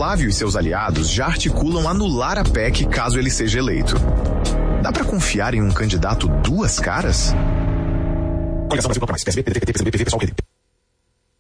Flávio e seus aliados já articulam anular a PEC caso ele seja eleito. Dá pra confiar em um candidato duas caras? Coligação Brasil Contra Mais, PSB, PDT, PT, PSB, PV, PSOL, PT.